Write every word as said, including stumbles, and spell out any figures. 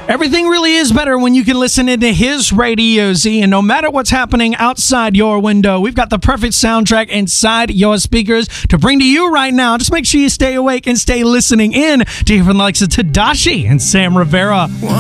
Everything really is better when you can listen into his radio, Z. And no matter what's happening outside your window, we've got the perfect soundtrack inside your speakers to bring to you right now. Just make sure you stay awake and stay listening in to hear from the likes of Tadashi and Sam Rivera.